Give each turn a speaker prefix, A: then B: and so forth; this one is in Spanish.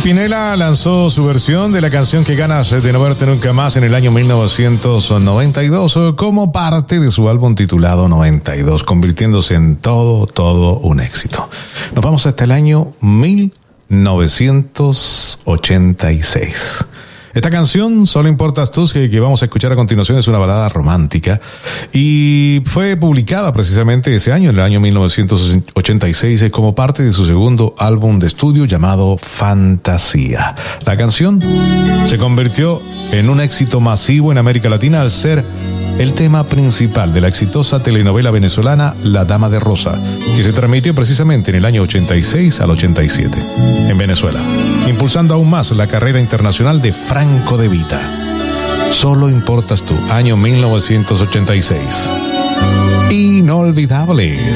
A: Pimpinela lanzó su versión de la canción Que ganas de no verte nunca más en el año 1992 como parte de su álbum titulado 92, convirtiéndose en todo un éxito. Nos vamos hasta el año 1986. Esta canción, Solo importas tú, que vamos a escuchar a continuación, es una balada romántica y fue publicada precisamente ese año, en el año 1986, como parte de su segundo álbum de estudio llamado Fantasía. La canción se convirtió en un éxito masivo en América Latina al ser el tema principal de la exitosa telenovela venezolana La Dama de Rosa, que se transmitió precisamente en el año 86 al 87 en Venezuela, impulsando aún más la carrera internacional de Franco De Vita. Solo importas tú, año 1986. Inolvidables.